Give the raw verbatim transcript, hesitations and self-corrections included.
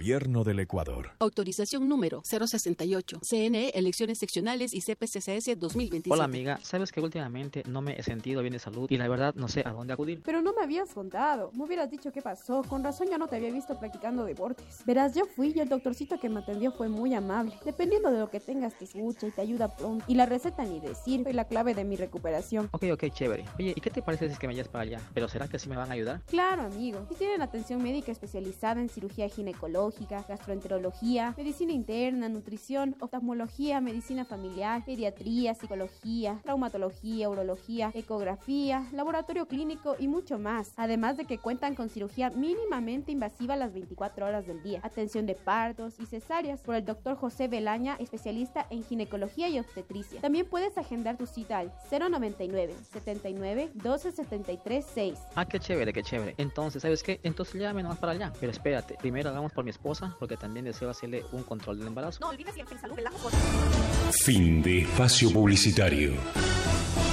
Gobierno del Ecuador. Autorización número cero sesenta y ocho. C N E, Elecciones Seccionales y C P C C S dos mil veintisiete. Hola amiga, sabes que últimamente no me he sentido bien de salud y la verdad no sé a dónde acudir. Pero no me habías contado, me hubieras dicho qué pasó. Con razón yo no te había visto practicando deportes. Verás, yo fui y el doctorcito que me atendió fue muy amable. Dependiendo de lo que tengas te escucha y te ayuda pronto. Y la receta ni decir, fue la clave de mi recuperación. Ok, ok, chévere. Oye, ¿y qué te parece si es que me llevas para allá? ¿Pero será que sí me van a ayudar? Claro, amigo. Si tienen atención médica especializada en cirugía ginecológica, gastroenterología, medicina interna, nutrición, oftalmología, medicina familiar, pediatría, psicología, traumatología, urología, ecografía, laboratorio clínico y mucho más. Además de que cuentan con cirugía mínimamente invasiva las veinticuatro horas del día, atención de partos y cesáreas por el doctor José Belaña, especialista en ginecología y obstetricia. También puedes agendar tu cita al cero noventa y nueve, setenta y nueve, doce setenta y tres, seis. Ah, qué chévere, qué chévere. Entonces, ¿sabes qué? Entonces llévame nomás para allá. Pero espérate, primero hagamos por mi esposa, porque también deseo hacerle un control del embarazo. No olvides siempre en salud, relajo. Fin de espacio publicitario.